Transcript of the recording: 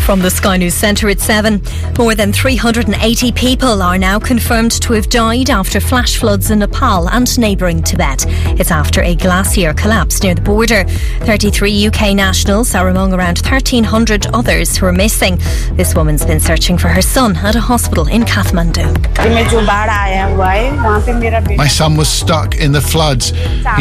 From the Sky News Centre at 7, more than 380 people are now confirmed to have died after flash floods in Nepal and neighbouring Tibet. It's after a glacier collapsed near the border. 33 UK nationals are among around 1,300 others who are missing. This woman's been searching for her son at a hospital in Kathmandu. My son was stuck in the floods.